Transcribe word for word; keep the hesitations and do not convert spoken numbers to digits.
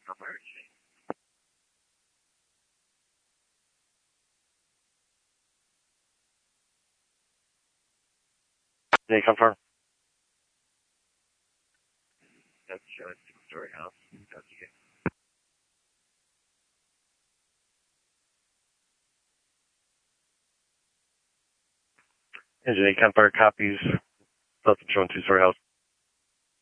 They confirm. That's a six-story house. Engine eight confirm copies. Both showing two-story house.